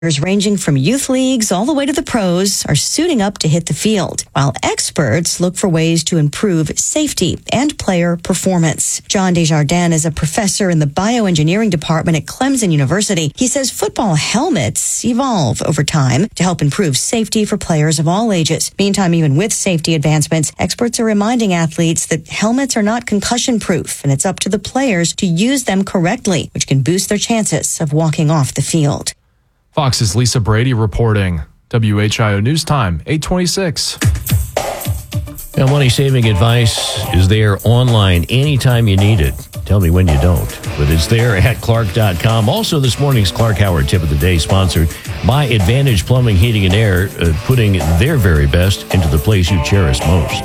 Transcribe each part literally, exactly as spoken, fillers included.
ranging from youth leagues all the way to the pros are suiting up to hit the field, while experts look for ways to improve safety and player performance. John Desjardins is a professor in the bioengineering department at Clemson University. He says football helmets evolve over time to help improve safety for players of all ages. Meantime, even with safety advancements, experts are reminding athletes that helmets are not concussion-proof, and it's up to the players to use them correctly, which can boost their chances of walking off the field. Fox's Lisa Brady reporting. W H I O News Time, eight twenty-six. Now, money-saving advice is there online anytime you need it. Tell me when you don't. But it's there at Clark dot com. Also, this morning's Clark Howard Tip of the Day, sponsored by Advantage Plumbing, Heating, and Air, uh, putting their very best into the place you cherish most.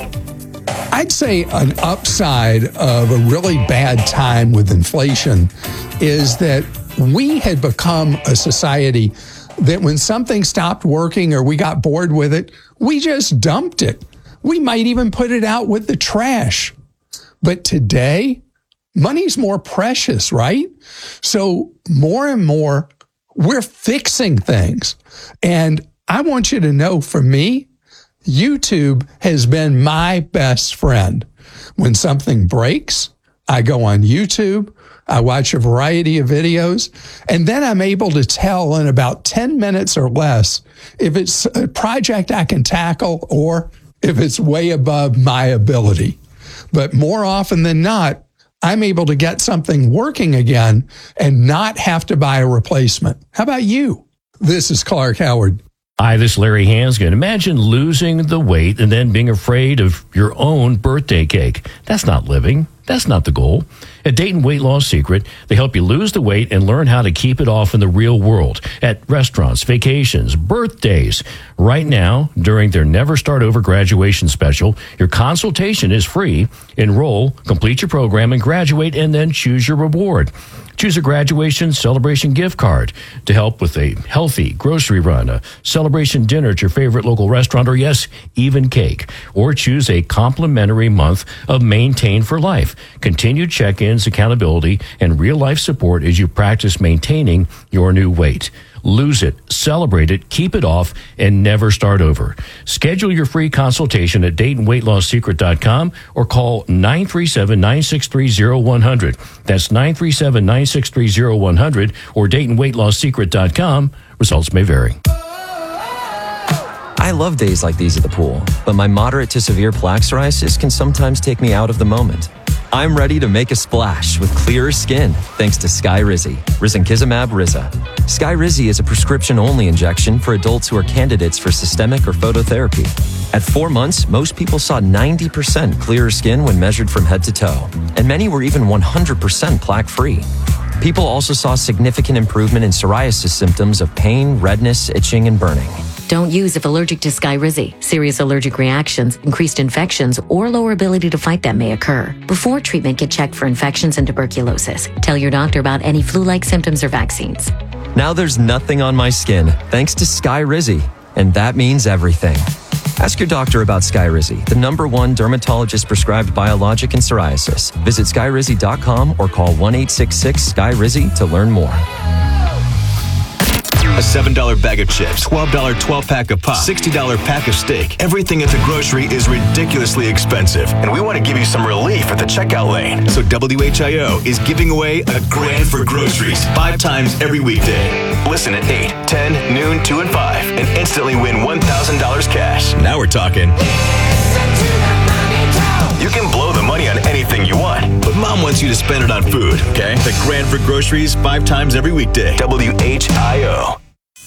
I'd say an upside of a really bad time with inflation is that we had become a society that when something stopped working or we got bored with it, we just dumped it. We might even put it out with the trash. But today, money's more precious, right? So more and more, we're fixing things. And I want you to know, for me, YouTube has been my best friend. When something breaks, I go on YouTube, I watch a variety of videos, and then I'm able to tell in about ten minutes or less if it's a project I can tackle or if it's way above my ability. But more often than not, I'm able to get something working again and not have to buy a replacement. How about you? This is Clark Howard. Hi, this is Larry Hansgen. Imagine losing the weight and then being afraid of your own birthday cake. That's not living. That's not the goal. At Dayton Weight Loss Secret, they help you lose the weight and learn how to keep it off in the real world at restaurants, vacations, birthdays. Right now, during their Never Start Over graduation special, your consultation is free. Enroll, complete your program, and graduate, and then choose your reward. Choose a graduation celebration gift card to help with a healthy grocery run, a celebration dinner at your favorite local restaurant, or yes, even cake. Or choose a complimentary month of Maintain for Life. Continued check-ins, accountability, and real-life support as you practice maintaining your new weight. Lose it, celebrate it, keep it off, and never start over. Schedule your free consultation at Dayton Weight Loss Secret dot com or call nine three seven, nine six three, zero one zero zero. That's nine three seven, nine six three, zero one zero zero or Dayton Weight Loss Secret dot com. Results may vary. I love days like these at the pool, but my moderate to severe plaque psoriasis can sometimes take me out of the moment. I'm ready to make a splash with clearer skin thanks to Skyrizi, risankizumab Riza. Skyrizi is a prescription-only injection for adults who are candidates for systemic or phototherapy. At four months, most people saw ninety percent clearer skin when measured from head to toe, and many were even one hundred percent plaque-free. People also saw significant improvement in psoriasis symptoms of pain, redness, itching, and burning. Don't use if allergic to Skyrizi. Serious allergic reactions, increased infections, or lower ability to fight them may occur. Before treatment, get checked for infections and tuberculosis. Tell your doctor about any flu-like symptoms or vaccines. Now there's nothing on my skin thanks to Skyrizi, and that means everything. Ask your doctor about Skyrizi, the number one dermatologist-prescribed biologic in psoriasis. Visit Skyrizi dot com or call one eight six six, S K Y R I Z I to learn more. A seven dollar bag of chips, twelve dollar twelve-pack of pop, sixty dollar pack of steak. Everything at the grocery is ridiculously expensive, and we want to give you some relief at the checkout lane. So W H I O is giving away a grand for groceries five times every weekday. Listen at eight, ten, noon, two, and five, and instantly win one thousand dollars cash. Now we're talking. You can blow the money on anything you want, but Mom wants you to spend it on food, okay? The grand for groceries five times every weekday. W H I O.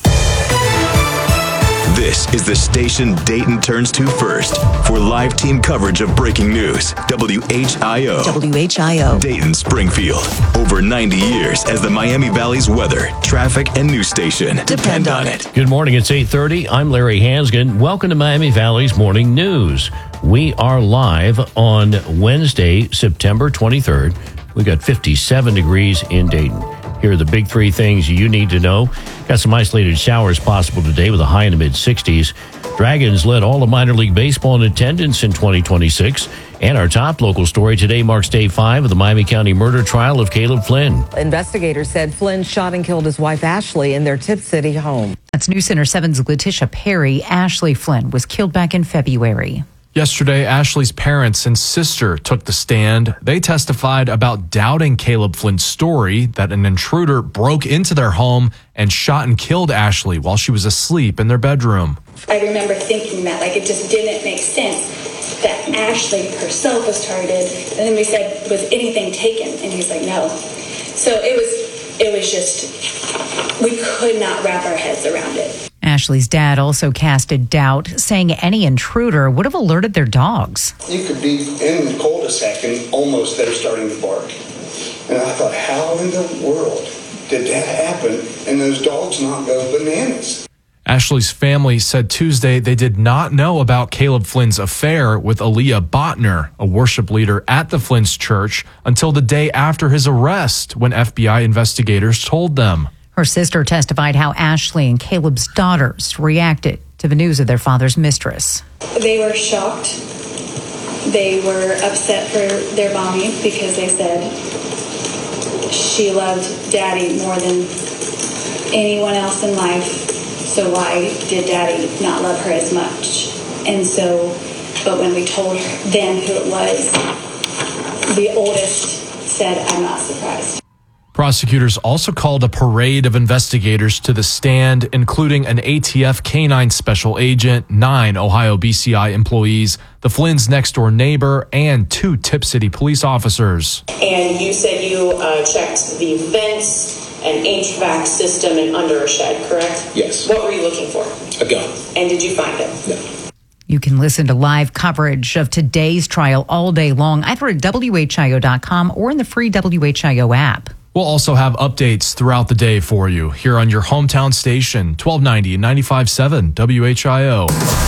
This is the station Dayton turns to first for live team coverage of breaking news. W H I O. W H I O. Dayton, Springfield. Over ninety years as the Miami Valley's weather, traffic, and news station. Depend on it. Good morning. It's eight thirty. I'm Larry Hansgen. Welcome to Miami Valley's Morning News. We are live on Wednesday, September twenty-third. We got fifty-seven degrees in Dayton. Here are the big three things you need to know. Got some isolated showers possible today with a high in the mid-sixties. Dragons led all of minor league baseball in attendance in twenty twenty-six. And our top local story today marks day five of the Miami County murder trial of Caleb Flynn. Investigators said Flynn shot and killed his wife Ashley in their Tip City home. That's News Center seven's Letitia Perry. Ashley Flynn was killed back in February. Yesterday, Ashley's parents and sister took the stand. They testified about doubting Caleb Flynn's story that an intruder broke into their home and shot and killed Ashley while she was asleep in their bedroom. I remember thinking that, like, it just didn't make sense that Ashley herself was targeted. And then we said, was anything taken? And he's like, no. So it was, it was just, we could not wrap our heads around it. Ashley's dad also casted doubt, saying any intruder would have alerted their dogs. You could be in the cul-de-sac and almost they're starting to bark. And I thought, how in the world did that happen and those dogs not go bananas? Ashley's family said Tuesday they did not know about Caleb Flynn's affair with Aaliyah Botner, a worship leader at the Flynn's church, until the day after his arrest when F B I investigators told them. Her sister testified how Ashley and Caleb's daughters reacted to the news of their father's mistress. They were shocked. They were upset for their mommy because they said she loved Daddy more than anyone else in life. So why did Daddy not love her as much? And so, but when we told them who it was, the oldest said, I'm not surprised. Prosecutors also called a parade of investigators to the stand, including an A T F K nine special agent, nine Ohio B C I employees, the Flynn's next-door neighbor, and two Tip City police officers. And you said you uh, checked the vents and H V A C system and under a shed, correct? Yes. What were you looking for? A gun. And did you find it? No. You can listen to live coverage of today's trial all day long, either at W H I O dot com or in the free W H I O app. We'll also have updates throughout the day for you here on your hometown station, twelve ninety and ninety-five point seven W H I O.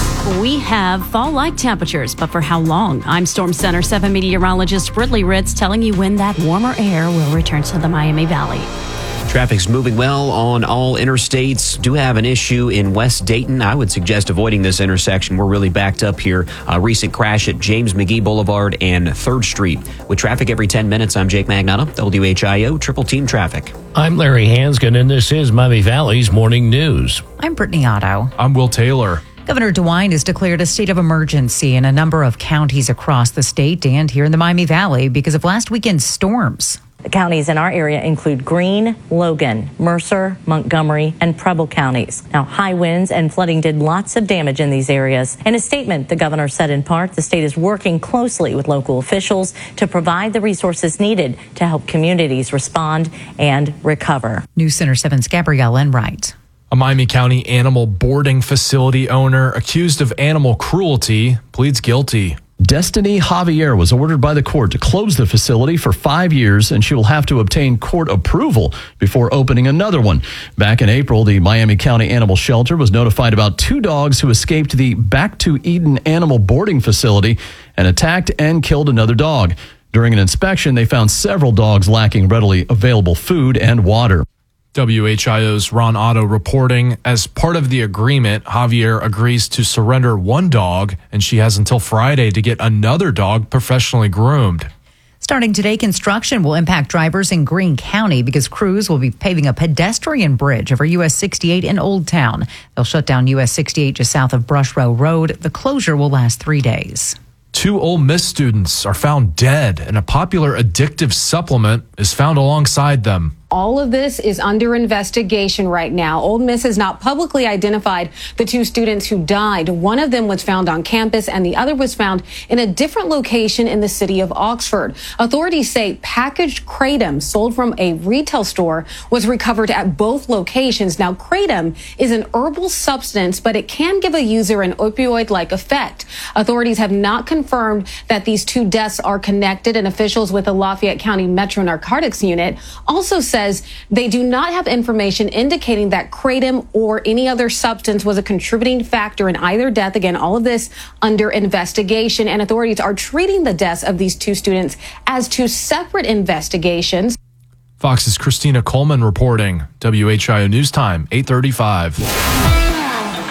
We have fall-like temperatures, but for how long? I'm Storm Center seven meteorologist Brittany Ritz telling you when that warmer air will return to the Miami Valley. Traffic's moving well on all interstates. Do have an issue in West Dayton. I would suggest avoiding this intersection. We're really backed up here. A recent crash at James McGee Boulevard and third Street. With traffic every ten minutes, I'm Jake Magnotta, W H I O Triple Team Traffic. I'm Larry Hanskin, and this is Miami Valley's Morning News. I'm Brittany Otto. I'm Will Taylor. Governor DeWine has declared a state of emergency in a number of counties across the state and here in the Miami Valley because of last weekend's storms. The counties in our area include Greene, Logan, Mercer, Montgomery, and Preble counties. Now, high winds and flooding did lots of damage in these areas. In a statement, the governor said in part the state is working closely with local officials to provide the resources needed to help communities respond and recover. News Center seven's Gabrielle Enright. A Miami County animal boarding facility owner accused of animal cruelty pleads guilty. Destiny Javier was ordered by the court to close the facility for five years, and she will have to obtain court approval before opening another one. Back in April, the Miami County Animal Shelter was notified about two dogs who escaped the Back to Eden animal boarding facility and attacked and killed another dog. During an inspection, they found several dogs lacking readily available food and water. W H I O's Ron Otto reporting, as part of the agreement, Javier agrees to surrender one dog, and she has until Friday to get another dog professionally groomed. Starting today, construction will impact drivers in Greene County because crews will be paving a pedestrian bridge over U S sixty-eight in Old Town. They'll shut down U S sixty-eight just south of Brush Row Road. The closure will last three days. Two Ole Miss students are found dead, and a popular addictive supplement is found alongside them. All of this is under investigation right now. Ole Miss has not publicly identified the two students who died. One of them was found on campus and the other was found in a different location in the city of Oxford. Authorities say packaged kratom sold from a retail store was recovered at both locations. Now, kratom is an herbal substance, but it can give a user an opioid-like effect. Authorities have not confirmed that these two deaths are connected, and officials with the Lafayette County Metro Narcotics Unit also said they do not have information indicating that kratom or any other substance was a contributing factor in either death. Again, all of this under investigation, and authorities are treating the deaths of these two students as two separate investigations. Fox's Christina Coleman reporting. W H I O News Time, eight thirty-five.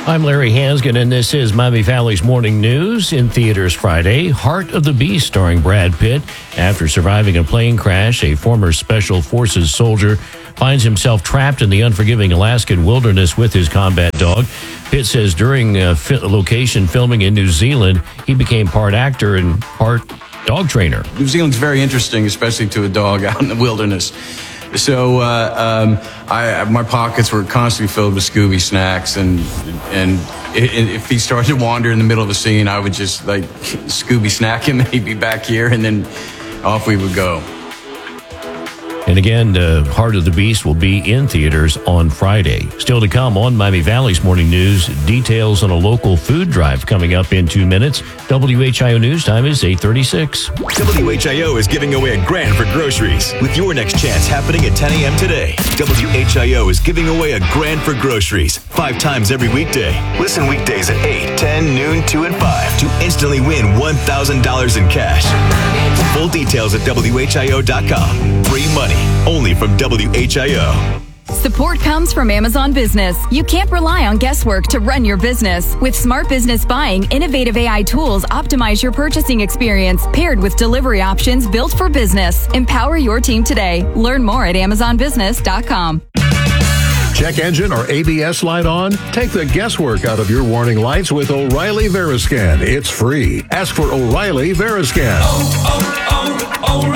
I'm Larry Hansgen, and this is Miami Valley's Morning News. In theaters Friday, Heart of the Beast starring Brad Pitt. After surviving a plane crash, a former Special Forces soldier finds himself trapped in the unforgiving Alaskan wilderness with his combat dog. Pitt says during uh, fi- location filming in New Zealand, he became part actor and part dog trainer. New Zealand's very interesting, especially to a dog out in the wilderness. So uh, um, I, my pockets were constantly filled with Scooby snacks, and and if he started to wander in the middle of a scene, I would just like Scooby snack him, and he'd be back here, and then off we would go. And again, uh, Heart of the Beast will be in theaters on Friday. Still to come on Miami Valley's Morning News, details on a local food drive coming up in two minutes. W H I O News time is eight thirty-six. W H I O is giving away a grand for groceries with your next chance happening at ten a.m. today. W H I O is giving away a grand for groceries five times every weekday. Listen weekdays at eight, ten, noon, two, and five to instantly win one thousand dollars in cash. Full details at W H I O dot com. Free money only from W H I O. Support comes from Amazon Business. You can't rely on guesswork to run your business. With Smart Business Buying, innovative A I tools optimize your purchasing experience, paired with delivery options built for business. Empower your team today. Learn more at Amazon Business dot com. Check engine or A B S light on? Take the guesswork out of your warning lights with O'Reilly Veriscan. It's free. Ask for O'Reilly Veriscan. Oh,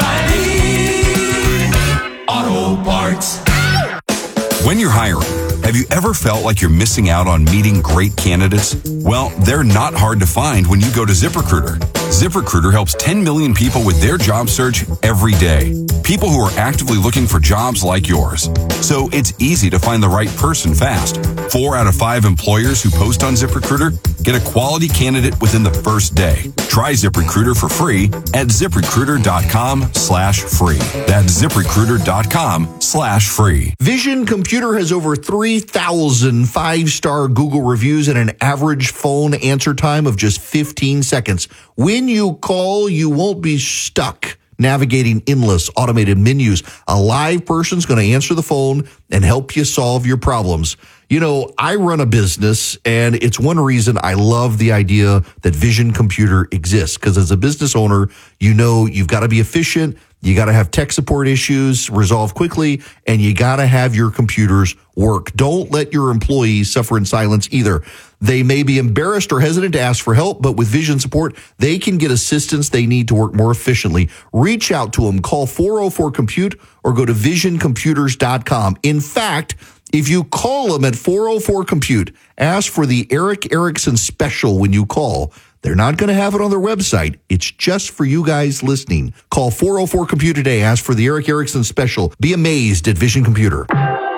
oh, oh, O'Reilly Auto Parts. When you're hiring, have you ever felt like you're missing out on meeting great candidates? Well, they're not hard to find when you go to ZipRecruiter. ZipRecruiter helps ten million people with their job search every day. People who are actively looking for jobs like yours. So it's easy to find the right person fast. Four out of five employers who post on ZipRecruiter get a quality candidate within the first day. Try ZipRecruiter for free at ZipRecruiter.com slash free. That's ZipRecruiter.com slash free. Vision Computer has over three thousand five-star Google reviews and an average phone answer time of just fifteen seconds. When you call, you won't be stuck navigating endless automated menus. A live person's going to answer the phone and help you solve your problems. You know, I run a business, and it's one reason I love the idea that Vision Computer exists, because as a business owner, you know you've got to be efficient, you got to have tech support issues resolved quickly, and you got to have your computers work. Don't let your employees suffer in silence either. They may be embarrassed or hesitant to ask for help, but with Vision support, they can get assistance they need to work more efficiently. Reach out to them. Call four oh four compute or go to vision computers dot com. In fact, if you call them at four oh four compute, ask for the Eric Erickson special when you call. They're not going to have it on their website. It's just for you guys listening. Call four oh four compute today. Ask for the Eric Erickson special. Be amazed at Vision Computer.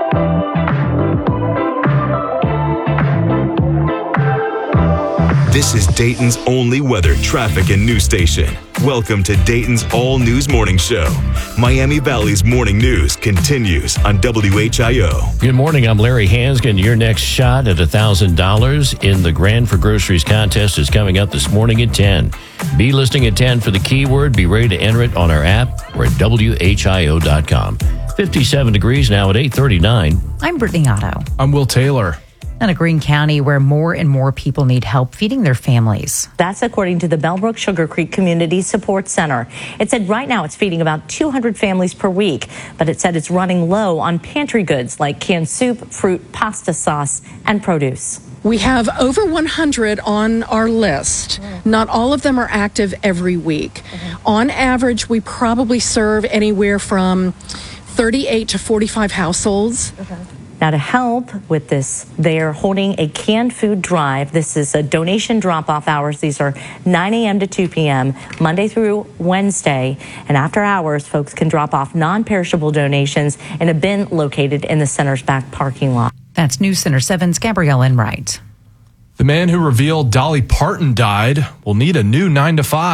This is Dayton's only weather, traffic, and news station. Welcome to Dayton's All News Morning Show. Miami Valley's morning news continues on W H I O. Good morning. I'm Larry Hansgen. Your next shot at one thousand dollars in the Grand for Groceries contest is coming up this morning at ten. Be listening at ten for the keyword. Be ready to enter it on our app or at W H I O dot com. fifty-seven degrees now at eight thirty-nine. I'm Brittany Otto. I'm Will Taylor. In a Greene County where more and more people need help feeding their families. That's according to the Bellbrook Sugar Creek Community Support Center. It said right now it's feeding about two hundred families per week, but it said it's running low on pantry goods like canned soup, fruit, pasta sauce, and produce. We have over one hundred on our list. Not all of them are active every week. On average, we probably serve anywhere from thirty-eight to forty-five households. Okay. Now, to help with this, they're holding a canned food drive. This is a donation drop-off hours. These are nine a.m. to two p.m., Monday through Wednesday. And after hours, folks can drop off non-perishable donations in a bin located in the center's back parking lot. That's News Center seven's Gabrielle Enright. The man who revealed Dolly Parton died will need a new nine to five.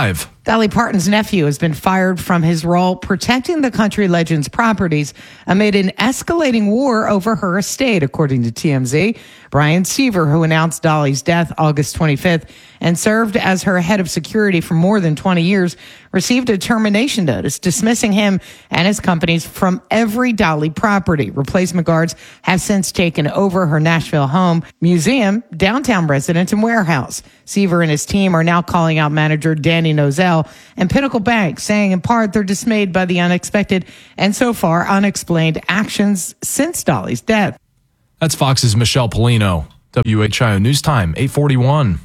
Dolly Parton's nephew has been fired from his role protecting the country legend's properties amid an escalating war over her estate, according to T M Z. Brian Seaver, who announced Dolly's death August twenty-fifth and served as her head of security for more than twenty years, received a termination notice dismissing him and his companies from every Dolly property. Replacement guards have since taken over her Nashville home, museum, downtown residence, and warehouse. Seaver and his team are now calling out manager Danny Nozell and Pinnacle Bank, saying in part they're dismayed by the unexpected and so far unexplained actions since Dolly's death. That's Fox's Michelle Polino. W H I O News Time, eight forty-one.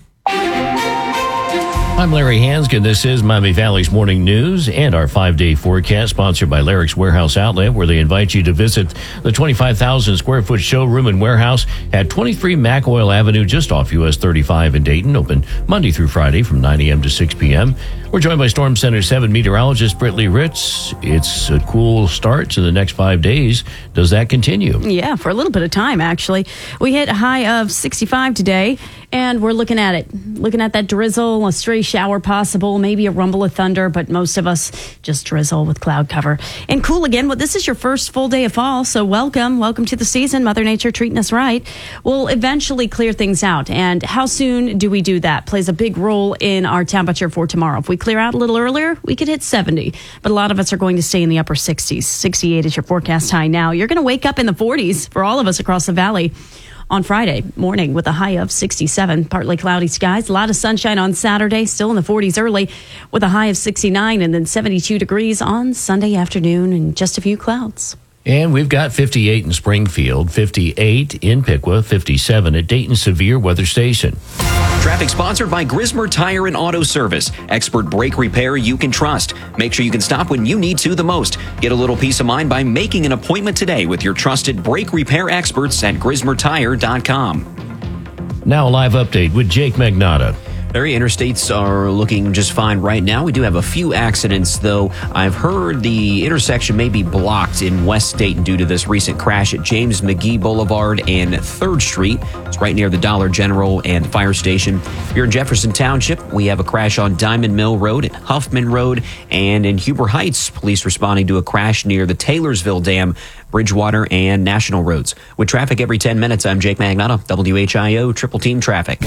I'm Larry Hanskin. This is Miami Valley's Morning News and our five-day forecast, sponsored by Larrick's Warehouse Outlet, where they invite you to visit the twenty-five thousand square foot showroom and warehouse at twenty-three Mac Oil Avenue, just off U S thirty-five in Dayton. Open Monday through Friday from nine a.m. to six p.m. We're joined by Storm Center seven meteorologist Brittany Ritz. It's a cool start to the next five days. Does that continue? Yeah, for a little bit of time, actually. We hit a high of sixty-five today, and we're looking at it. Looking at that drizzle, a stray shower possible, maybe a rumble of thunder, but most of us just drizzle with cloud cover. And cool again. Well, this is your first full day of fall, so welcome. Welcome to the season. Mother Nature treating us right. We'll eventually clear things out. And how soon do we do that plays a big role in our temperature for tomorrow. If we clear out a little earlier, we could hit seventy, but a lot of us are going to stay in the upper sixties. sixty-eight is your forecast high now. You're going to wake up in the forties for all of us across the valley on Friday morning with a high of sixty-seven. Partly cloudy skies, a lot of sunshine on Saturday, still in the forties early with a high of sixty-nine, and then seventy-two degrees on Sunday afternoon and just a few clouds. And we've got fifty-eight in Springfield, fifty-eight in Piqua, fifty-seven at Dayton Severe Weather Station. Traffic sponsored by Grismer Tire and Auto Service. Expert brake repair you can trust. Make sure you can stop when you need to the most. Get a little peace of mind by making an appointment today with your trusted brake repair experts at grismer tire dot com. Now a live update with Jake Magnotta. Area interstates are looking just fine right now. We do have a few accidents, though. I've heard the intersection may be blocked in West Dayton due to this recent crash at James McGee Boulevard and third Street. It's right near the Dollar General and fire station. Here in Jefferson Township, we have a crash on Diamond Mill Road and Huffman Road, and in Huber Heights, police responding to a crash near the Taylorsville Dam, Bridgewater, and National Roads. With traffic every ten minutes, I'm Jake Magnotta, W H I O Triple Team Traffic.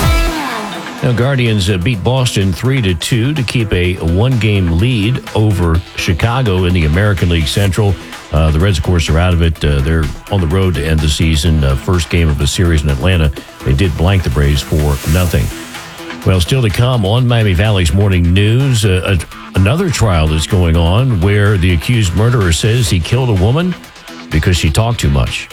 Now, Guardians uh, beat Boston three to two to keep a one-game lead over Chicago in the American League Central. Uh, the Reds, of course, are out of it. Uh, they're on the road to end the season. Uh, first game of a series in Atlanta. They did blank the Braves for nothing. Well, still to come on Miami Valley's Morning News, uh, a, another trial that's going on where the accused murderer says he killed a woman because she talked too much.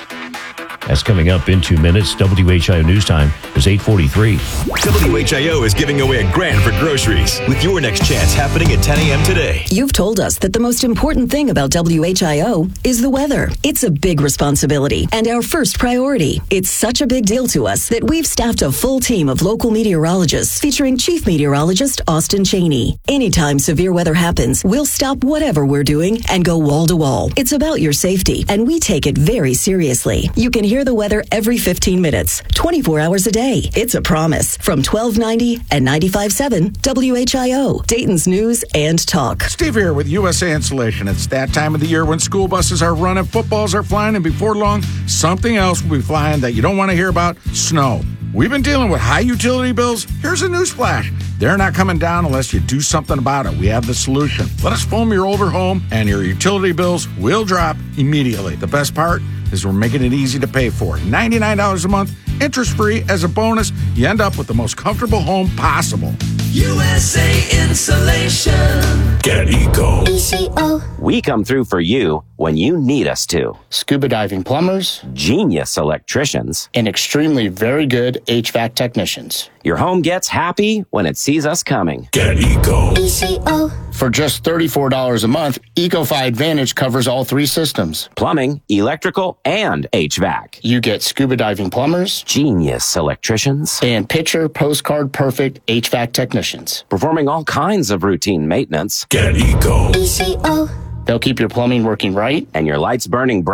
That's coming up in two minutes. W H I O News Time is eight forty-three. W H I O is giving away a grand for groceries with your next chance happening at ten a.m. today. You've told us that the most important thing about W H I O is the weather. It's a big responsibility and our first priority. It's such a big deal to us that we've staffed a full team of local meteorologists featuring Chief Meteorologist Austin Cheney. Anytime severe weather happens, we'll stop whatever we're doing and go wall to wall. It's about your safety, and we take it very seriously. You can hear the weather every fifteen minutes, twenty-four hours a day. It's a promise. From twelve ninety and ninety-five point seven W H I O, Dayton's News and Talk. Steve here with U S A Insulation. It's that time of the year when school buses are running, footballs are flying, and before long, something else will be flying that you don't want to hear about: snow. We've been dealing with high utility bills. Here's a newsflash: they're not coming down unless you do something about it. We have the solution. Let us foam your older home, and your utility bills will drop immediately. The best part is we're making it easy to pay for. ninety-nine dollars a month, interest-free. As a bonus, you end up with the most comfortable home possible. U S A Insulation. Get Eco. E C O. We come through for you when you need us to. Scuba diving plumbers, genius electricians, and extremely very good H V A C technicians. Your home gets happy when it sees us coming. Get Eco. E C O. For just thirty-four dollars a month, EcoFi Advantage covers all three systems: plumbing, electrical, and H V A C. You get scuba diving plumbers, genius electricians, and picture postcard perfect H V A C technicians, performing all kinds of routine maintenance. Get Eco. E C O. They'll keep your plumbing working right and your lights burning bright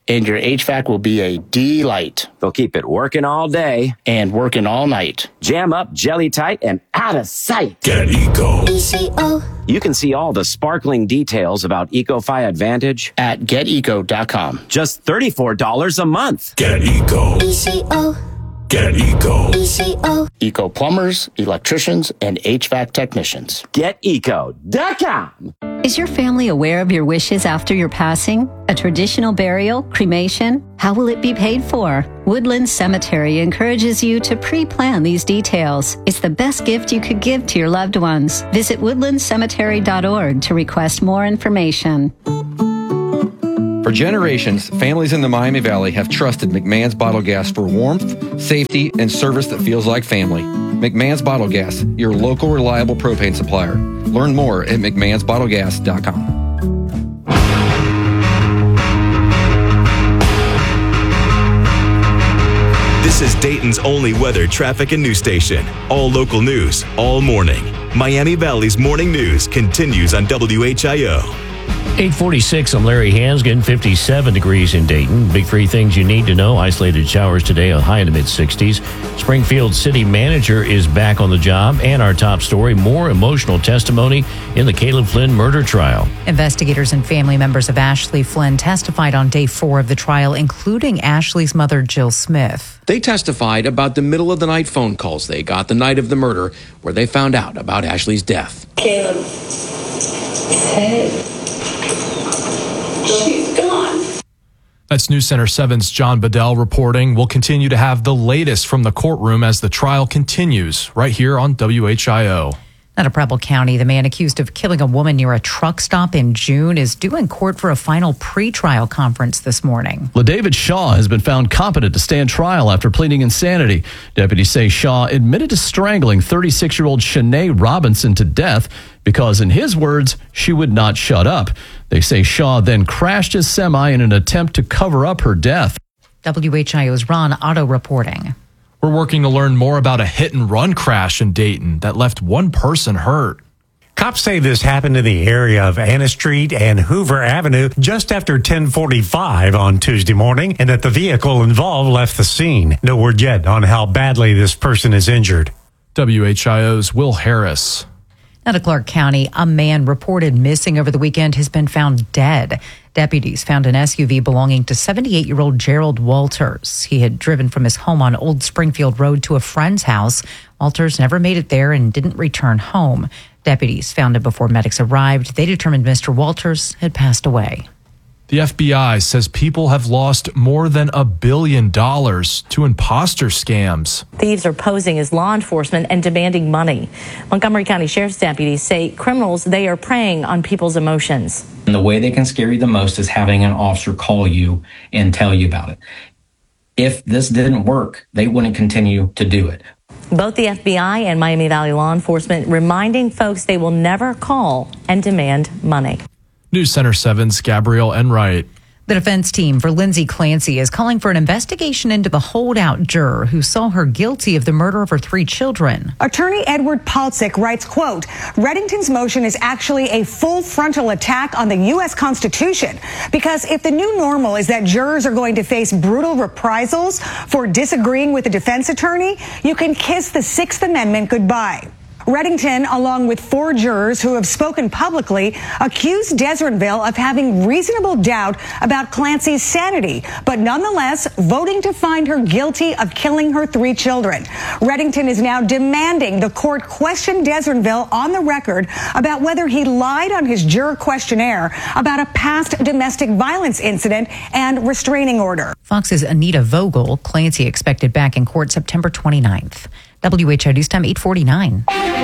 and your H V A C will be a delight. They'll keep it working all day and working all night. Jam up, jelly tight, and out of sight. Get Eco. E C O. You can see all the sparkling details about EcoFi Advantage at get eco dot com. Just thirty-four dollars a month. Get Eco. E C O. Get Eco. E C O. Eco plumbers, electricians, and H V A C technicians. get eco dot com. Is your family aware of your wishes after your passing? A traditional burial, cremation? How will it be paid for? Woodland Cemetery encourages you to pre-plan these details. It's the best gift you could give to your loved ones. Visit woodland cemetery dot org to request more information. For generations, families in the Miami Valley have trusted McMahon's Bottle Gas for warmth, safety, and service that feels like family. McMahon's Bottle Gas, your local reliable propane supplier. Learn more at mcmahons bottle gas dot com. This is Dayton's only weather, traffic, and news station. All local news, all morning. Miami Valley's morning news continues on W H I O. eight forty-six, I'm Larry Hansgen, fifty-seven degrees in Dayton. Big three things you need to know. Isolated showers today, a high in the mid-sixties. Springfield city manager is back on the job. And our top story, more emotional testimony in the Caleb Flynn murder trial. Investigators and family members of Ashley Flynn testified on day four of the trial, including Ashley's mother, Jill Smith. They testified about the middle of the night phone calls they got the night of the murder, where they found out about Ashley's death. Caleb. Hey. She's gone. That's News Center seven's John Bedell reporting. We'll continue to have the latest from the courtroom as the trial continues right here on W H I O. Out of Preble County, the man accused of killing a woman near a truck stop in June is due in court for a final pretrial conference this morning. LaDavid Shaw has been found competent to stand trial after pleading insanity. Deputies say Shaw admitted to strangling thirty-six-year-old Shanae Robinson to death because, in his words, she would not shut up. They say Shaw then crashed his semi in an attempt to cover up her death. W H I O's Ron Otto reporting. We're working to learn more about a hit-and-run crash in Dayton that left one person hurt. Cops say this happened in the area of Anna Street and Hoover Avenue just after ten forty-five on Tuesday morning, and that the vehicle involved left the scene. No word yet on how badly this person is injured. W H I O's Will Harris. Out of Clark County, a man reported missing over the weekend has been found dead. Deputies found an S U V belonging to seventy-eight-year-old Gerald Walters. He had driven from his home on Old Springfield Road to a friend's house. Walters never made it there and didn't return home. Deputies found him before medics arrived. They determined Mister Walters had passed away. The F B I says people have lost more than a billion dollars to imposter scams. Thieves are posing as law enforcement and demanding money. Montgomery County Sheriff's deputies say criminals, they are preying on people's emotions. And the way they can scare you the most is having an officer call you and tell you about it. If this didn't work, they wouldn't continue to do it. Both the F B I and Miami Valley law enforcement reminding folks they will never call and demand money. News Center seven's Gabrielle Enright. The defense team for Lindsay Clancy is calling for an investigation into the holdout juror who saw her guilty of the murder of her three children. Attorney Edward Palcic writes, quote, Reddington's motion is actually a full frontal attack on the U S Constitution, because if the new normal is that jurors are going to face brutal reprisals for disagreeing with a defense attorney, you can kiss the Sixth Amendment goodbye. Reddington, along with four jurors who have spoken publicly, accused Deserinville of having reasonable doubt about Clancy's sanity, but nonetheless voting to find her guilty of killing her three children. Reddington is now demanding the court question Deserinville on the record about whether he lied on his juror questionnaire about a past domestic violence incident and restraining order. Fox's Anita Vogel, Clancy expected back in court September twenty-ninth. W H I News Time eight forty-nine.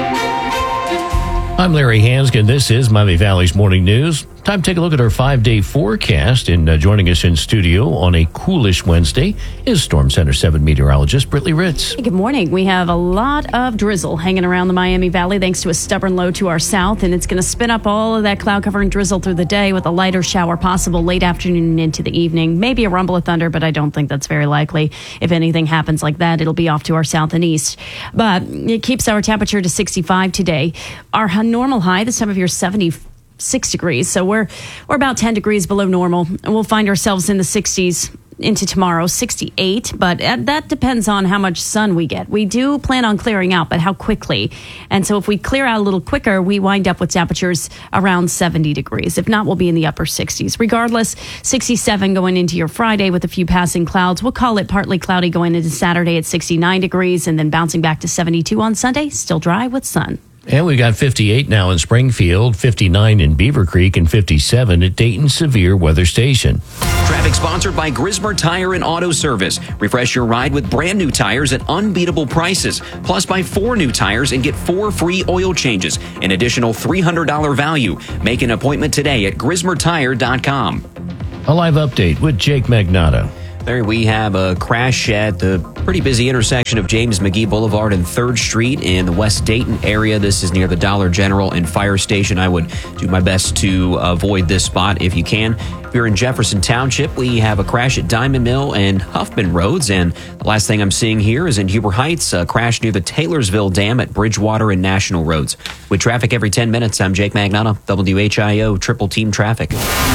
I'm Larry Hansgen. This is Miami Valley's Morning News. Time to take a look at our five-day forecast. And uh, joining us in studio on a coolish Wednesday is Storm Center seven meteorologist Brittany Ritz. Good morning. We have a lot of drizzle hanging around the Miami Valley thanks to a stubborn low to our south, and it's going to spin up all of that cloud cover and drizzle through the day with a lighter shower possible late afternoon and into the evening. Maybe a rumble of thunder, but I don't think that's very likely. If anything happens like that, it'll be off to our south and east. But it keeps our temperature to sixty-five today. Our normal high this time of year, seventy six degrees. So we're we're about ten degrees below normal, and we'll find ourselves in the sixties into tomorrow, sixty-eight, but that depends on how much sun we get. We do plan on clearing out, but how quickly? And so if we clear out a little quicker, we wind up with temperatures around seventy degrees. If not, we'll be in the upper sixties. Regardless, sixty-seven going into your Friday with a few passing clouds. We'll call it partly cloudy going into Saturday at sixty-nine degrees, and then bouncing back to seventy-two on Sunday, still dry with sun. And we got fifty-eight now in Springfield, fifty-nine in Beaver Creek, and fifty-seven at Dayton Severe Weather Station. Traffic sponsored by Grismer Tire and Auto Service. Refresh your ride with brand new tires at unbeatable prices. Plus, buy four new tires and get four free oil changes. An additional three hundred dollars value. Make an appointment today at grismer tire dot com. A live update with Jake Magnato. There we have a crash at the pretty busy intersection of James McGee Boulevard and third Street in the West Dayton area. This is near the Dollar General and Fire Station. I would do my best to avoid this spot if you can. If you're in Jefferson Township, we have a crash at Diamond Mill and Huffman Roads. And the last thing I'm seeing here is in Huber Heights, a crash near the Taylorsville Dam at Bridgewater and National Roads. With traffic every ten minutes, I'm Jake Magnato, W H I O Triple Team Traffic.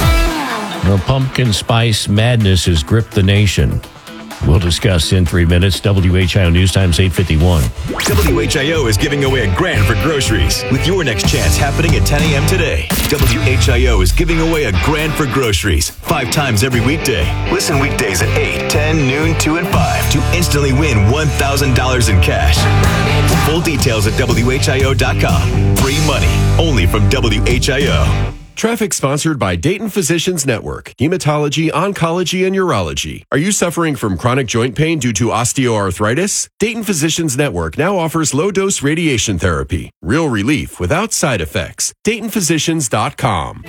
The pumpkin spice madness has gripped the nation. We'll discuss in three minutes. W H I O News Times eight fifty-one. W H I O is giving away a grand for groceries with your next chance happening at ten a.m. today. W H I O is giving away a grand for groceries five times every weekday. Listen weekdays at eight, ten, noon, two, and five to instantly win one thousand dollars in cash. Full details at W H I O dot com. Free money only from W H I O. Traffic sponsored by Dayton Physicians Network, Hematology, Oncology, and Urology. Are you suffering from chronic joint pain due to osteoarthritis? Dayton Physicians Network now offers low-dose radiation therapy. Real relief without side effects. Dayton Physicians dot com.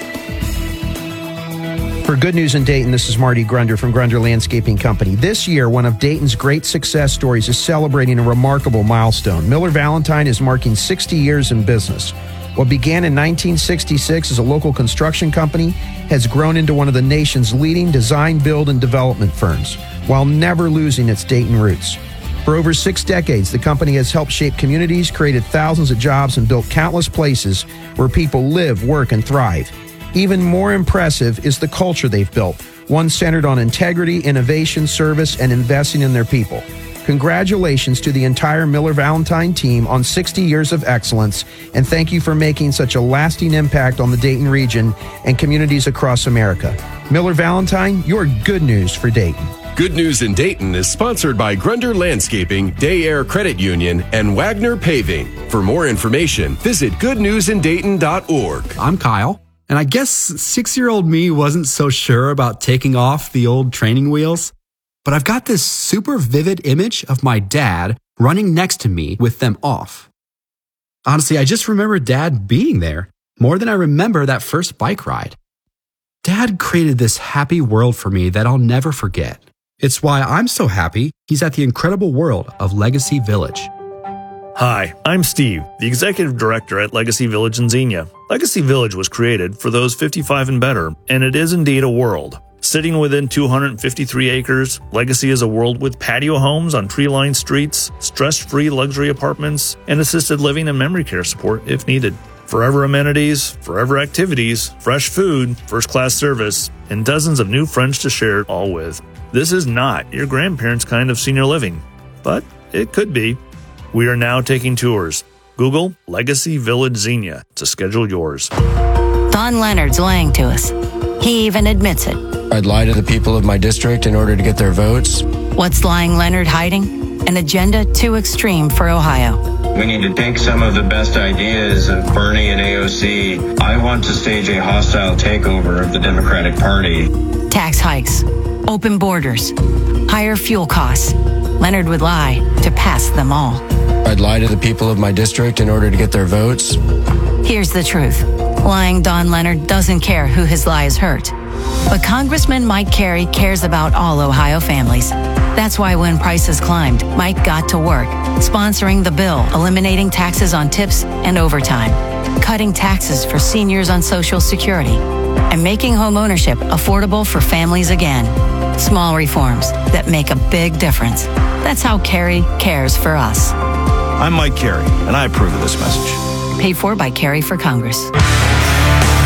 For Good News in Dayton, this is Marty Grunder from Grunder Landscaping Company. This year, one of Dayton's great success stories is celebrating a remarkable milestone. Miller Valentine is marking sixty years in business. What began in nineteen sixty-six as a local construction company has grown into one of the nation's leading design, build, and development firms, while never losing its Dayton roots. For over six decades, the company has helped shape communities, created thousands of jobs, and built countless places where people live, work, and thrive. Even more impressive is the culture they've built, one centered on integrity, innovation, service, and investing in their people. Congratulations to the entire Miller Valentine team on sixty years of excellence, and thank you for making such a lasting impact on the Dayton region and communities across America. Miller Valentine, your good news for Dayton. Good News in Dayton is sponsored by Grunder Landscaping, Day Air Credit Union, and Wagner Paving. For more information, visit good news in dayton dot org. I'm Kyle, and I guess six-year-old me wasn't so sure about taking off the old training wheels. But I've got this super vivid image of my dad running next to me with them off. Honestly, I just remember Dad being there more than I remember that first bike ride. Dad created this happy world for me that I'll never forget. It's why I'm so happy he's at the incredible world of Legacy Village. Hi, I'm Steve, the Executive Director at Legacy Village in Xenia. Legacy Village was created for those fifty-five and better, and it is indeed a world. Sitting within two hundred fifty-three acres, Legacy is a world with patio homes on tree-lined streets, stress-free luxury apartments, and assisted living and memory care support if needed. Forever amenities, forever activities, fresh food, first-class service, and dozens of new friends to share it all with. This is not your grandparents' kind of senior living, but it could be. We are now taking tours. Google Legacy Village Xenia to schedule yours. Don Leonard's lying to us. He even admits it. I'd lie to the people of my district in order to get their votes. What's lying Leonard hiding? An agenda too extreme for Ohio. We need to take some of the best ideas of Bernie and A O C. I want to stage a hostile takeover of the Democratic Party. Tax hikes, open borders, higher fuel costs. Leonard would lie to pass them all. I'd lie to the people of my district in order to get their votes. Here's the truth. Lying Don Leonard doesn't care who his lies hurt. But Congressman Mike Carey cares about all Ohio families. That's why when prices climbed, Mike got to work, sponsoring the bill eliminating taxes on tips and overtime, cutting taxes for seniors on Social Security, and making home ownership affordable for families again. Small reforms that make a big difference. That's how Carey cares for us. I'm Mike Carey, and I approve of this message. Paid for by Carey for Congress.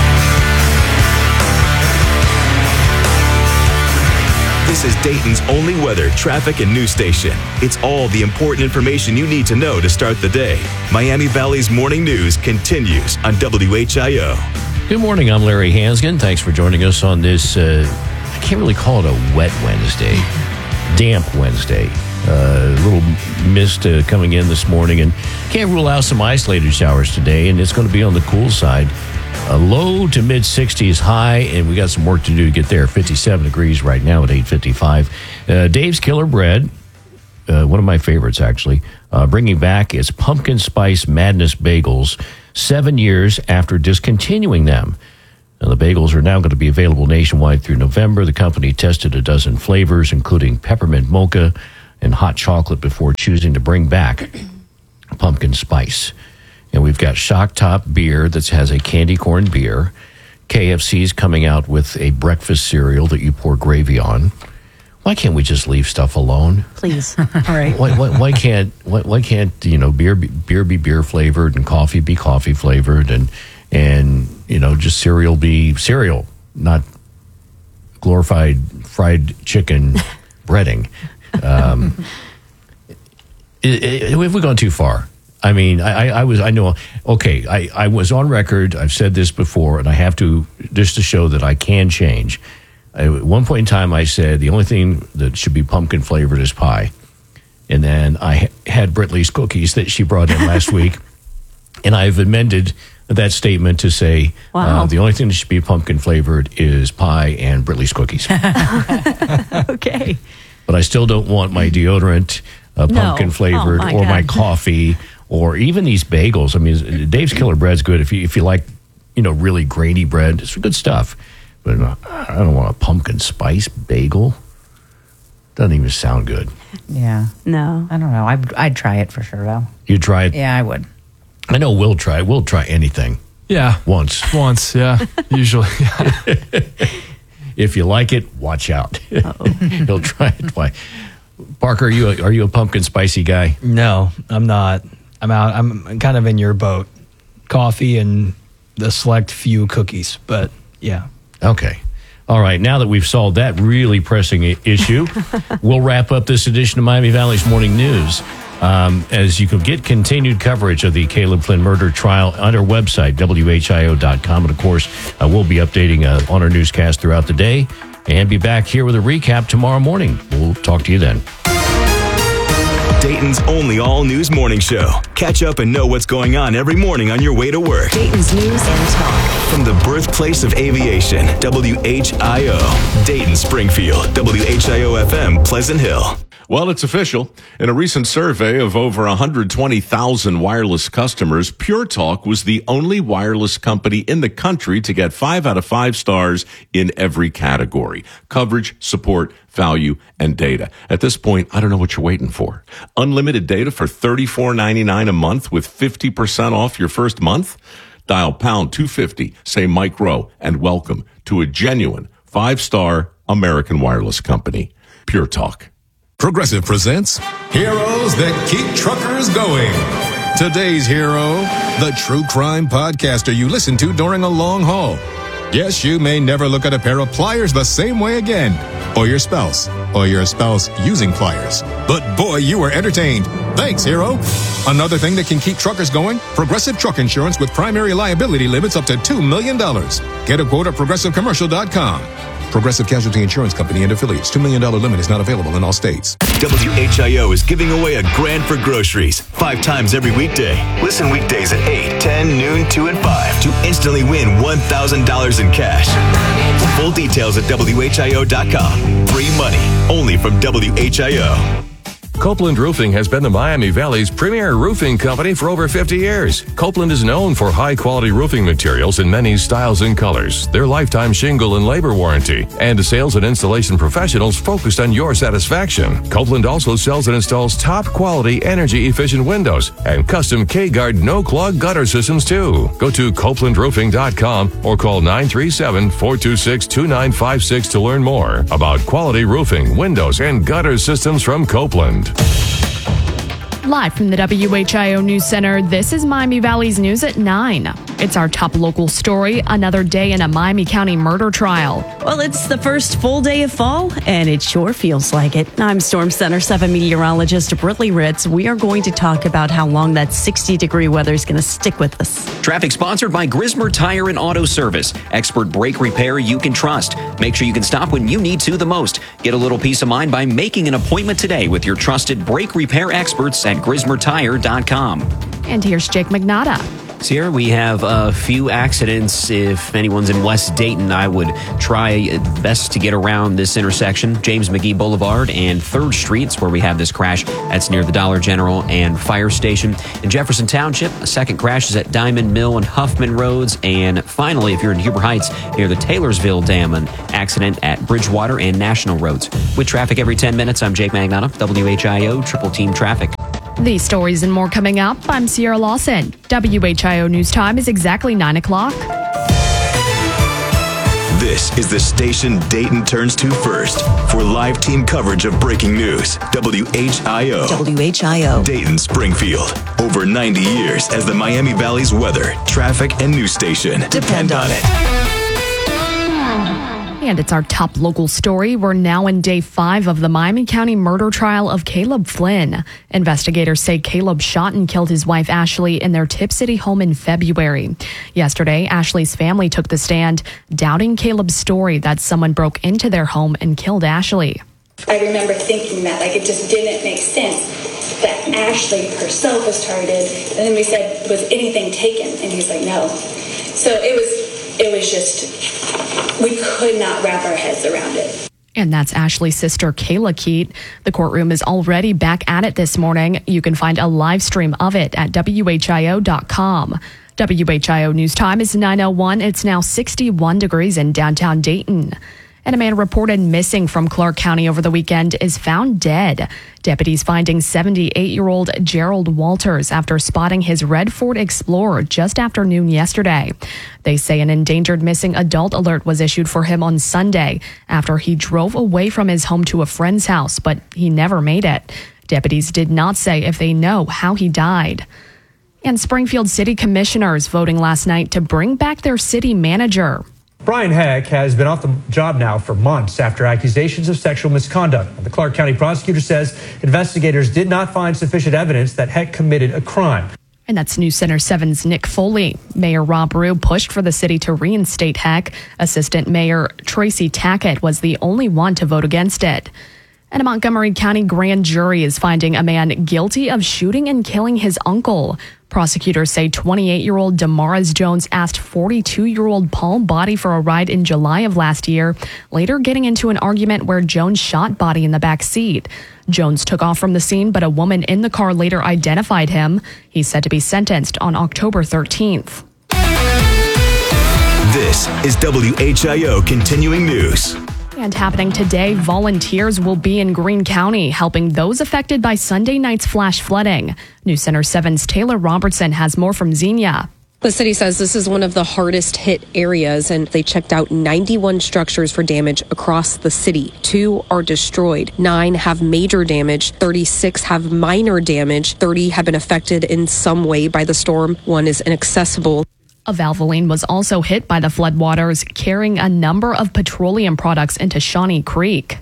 This is Dayton's only weather, traffic, and news station. It's all the important information you need to know to start the day. Miami Valley's morning news continues on W H I O. Good morning. I'm Larry Hansgen. Thanks for joining us on this, uh, I can't really call it a wet Wednesday, damp Wednesday. Uh, a little mist uh, coming in this morning, and can't rule out some isolated showers today, and it's going to be on the cool side. A low to mid sixties high, and we got some work to do to get there. fifty-seven degrees right now at eight fifty-five. Uh, Dave's Killer Bread, uh, one of my favorites actually, uh, bringing back its Pumpkin Spice Madness bagels seven years after discontinuing them. Now, the bagels are now going to be available nationwide through November. The company tested a dozen flavors, including peppermint mocha and hot chocolate, before choosing to bring back pumpkin spice. And we've got Shock Top beer that has a candy corn beer. K F C's coming out with a breakfast cereal that you pour gravy on. Why can't we just leave stuff alone? Please. All right. Why, why, why can't why, why can't you know beer be, beer be beer flavored and coffee be coffee flavored and and you know just cereal be cereal, not glorified fried chicken breading? Um, it, it, have we gone too far? I mean, I, I was, I know, okay, I, I was on record, I've said this before, and I have to, just to show that I can change. I, at one point in time, I said the only thing that should be pumpkin flavored is pie. And then I had Britley's cookies that she brought in last week, and I've amended that statement to say Wow. uh, the only thing that should be pumpkin flavored is pie and Britley's cookies. Okay. But I still don't want my deodorant uh, No. pumpkin flavored Oh, my or my God. coffee or even these bagels. I mean, Dave's Killer Bread's good if you if you like, you know, really grainy bread. It's good stuff. But uh, I don't want a pumpkin spice bagel. Doesn't even sound good. Yeah. No. I don't know. I'd, I'd try it for sure, though. You try it? Yeah, I would. I know we'll try it. We'll try anything. Yeah. Once. Once, yeah. Usually. If you like it, watch out. He'll try it twice. Parker, are you a, are you a pumpkin spicy guy? No, I'm not. I'm out. I'm kind of in your boat. Coffee and the select few cookies, but yeah. Okay. All right. Now that we've solved that really pressing i- issue, we'll wrap up this edition of Miami Valley's Morning News. Um, as you can get continued coverage of the Caleb Flynn murder trial on our website, W H I O dot com. And of course, uh, we'll be updating uh, on our newscast throughout the day and be back here with a recap tomorrow morning. We'll talk to you then. Dayton's only all-news morning show. Catch up and know what's going on every morning on your way to work. Dayton's News and Talk. From the birthplace of aviation, W H I O. Dayton, Springfield, W H I O F M, Pleasant Hill. Well, it's official. In a recent survey of over one hundred twenty thousand wireless customers, Pure Talk was the only wireless company in the country to get five out of five stars in every category: coverage, support, value, and data. At this point, I don't know what you're waiting for. Unlimited data for thirty-four ninety-nine a month with fifty percent off your first month? Dial pound two fifty, say Mike Rowe, and welcome to a genuine five-star American wireless company. Pure Talk. Progressive presents Heroes That Keep Truckers Going. Today's hero, the true crime podcaster you listen to during a long haul. Yes, you may never look at a pair of pliers the same way again, or your spouse, or your spouse using pliers. But boy, you were entertained. Thanks, hero. Another thing that can keep truckers going, Progressive Truck Insurance with primary liability limits up to two million dollars. Get a quote at progressive commercial dot com. Progressive Casualty Insurance Company and affiliates. two million dollars limit is not available in all states. W H I O is giving away a grand for groceries five times every weekday. Listen weekdays at eight, ten, noon, two, and five to instantly win one thousand dollars in cash. Full details at W H I O dot com. Free money only from W H I O. Copeland Roofing has been the Miami Valley's premier roofing company for over fifty years. Copeland is known for high-quality roofing materials in many styles and colors, their lifetime shingle and labor warranty, and sales and installation professionals focused on your satisfaction. Copeland also sells and installs top-quality, energy-efficient windows and custom K-Guard no-clog gutter systems, too. Go to copeland roofing dot com or call nine three seven, four two six, two nine five six to learn more about quality roofing, windows, and gutter systems from Copeland. Live from the W H I O News Center, this is Miami Valley's News at nine. It's our top local story, another day in a Miami County murder trial. Well, it's the first full day of fall, and it sure feels like it. I'm Storm Center seven meteorologist Britley Ritz. We are going to talk about how long that sixty-degree weather is going to stick with us. Traffic sponsored by Grismer Tire and Auto Service. Expert brake repair you can trust. Make sure you can stop when you need to the most. Get a little peace of mind by making an appointment today with your trusted brake repair experts at grismer tire dot com. And here's Jake McNada. Sierra, we have a few accidents. If anyone's in West Dayton, I would try best to get around this intersection, James McGee Boulevard and third Streets, where we have this crash. That's near the Dollar General and Fire Station. In Jefferson Township, a second crash is at Diamond Mill and Huffman Roads. And finally, if you're in Huber Heights, near the Taylorsville Dam, an accident at Bridgewater and National Roads. With traffic every ten minutes, I'm Jake Magnotta, W H I O Triple Team Traffic. These stories and more coming up. I'm Sierra Lawson. W H I O News Time is exactly nine o'clock. This is the station Dayton turns to first for live team coverage of breaking news. W H I O. W H I O. Dayton Springfield. Over ninety years as the Miami Valley's weather, traffic, and news station. Depend on it. And it's our top local story. We're now in day five of the Miami County murder trial of Caleb Flynn. Investigators say Caleb shot and killed his wife Ashley in their Tip City home in February. Yesterday, Ashley's family took the stand, doubting Caleb's story that someone broke into their home and killed Ashley. I remember thinking that, like, it just didn't make sense that Ashley herself was targeted. And then we said, was anything taken? And he's like, no. So it was... It was just, we could not wrap our heads around it. And that's Ashley's sister, Kayla Keat. The courtroom is already back at it this morning. You can find a live stream of it at W H I O dot com. W H I O News Time is nine oh one. It's now sixty-one degrees in downtown Dayton. And a man reported missing from Clark County over the weekend is found dead. Deputies finding seventy-eight-year-old Gerald Walters after spotting his red Ford Explorer just after noon yesterday. They say an endangered missing adult alert was issued for him on Sunday after he drove away from his home to a friend's house, but he never made it. Deputies did not say if they know how he died. And Springfield City Commissioners voting last night to bring back their city manager. Brian Heck has been off the job now for months after accusations of sexual misconduct. The Clark County prosecutor says investigators did not find sufficient evidence that Heck committed a crime. And that's News Center seven's Nick Foley. Mayor Rob Rue pushed for the city to reinstate Heck. Assistant Mayor Tracy Tackett was the only one to vote against it. And a Montgomery County grand jury is finding a man guilty of shooting and killing his uncle. Prosecutors say twenty-eight-year-old Damaris Jones asked forty-two-year-old Paul Body for a ride in July of last year, later getting into an argument where Jones shot Body in the back seat. Jones took off from the scene, but a woman in the car later identified him. He's set to be sentenced on October thirteenth. This is W H I O Continuing News. And happening today, volunteers will be in Greene County helping those affected by Sunday night's flash flooding. News Center seven's Taylor Robertson has more from Xenia. The city says this is one of the hardest hit areas, and they checked out ninety-one structures for damage across the city. Two are destroyed. Nine have major damage. thirty-six have minor damage. thirty have been affected in some way by the storm. One is inaccessible. A Valvoline was also hit by the floodwaters, carrying a number of petroleum products into Shawnee Creek.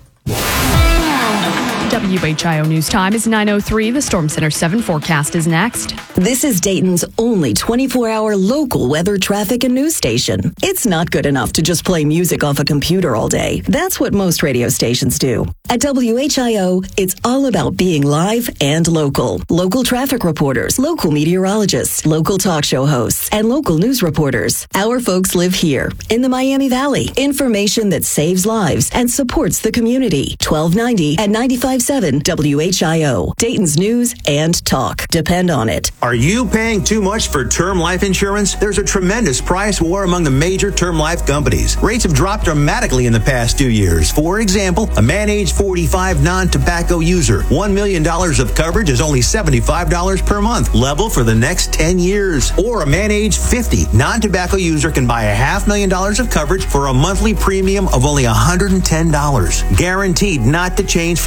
W H I O News Time is nine oh three. The Storm Center seven forecast is next. This is Dayton's only twenty-four hour local weather, traffic, and news station. It's not good enough to just play music off a computer all day. That's what most radio stations do. At W H I O, it's all about being live and local. Local traffic reporters, local meteorologists, local talk show hosts, and local news reporters. Our folks live here in the Miami Valley. Information that saves lives and supports the community. twelve ninety at ninety-five point seven W H I O. Dayton's news and talk. Depend on it. Are you paying too much for term life insurance? There's a tremendous price war among the major term life companies. Rates have dropped dramatically in the past two years. For example, a man age forty-five non-tobacco user, one million dollars of coverage is only seventy-five dollars per month, level for the next ten years. Or a man age fifty non-tobacco user can buy a half million dollars of coverage for a monthly premium of only one hundred ten dollars. Guaranteed not to change for the next twenty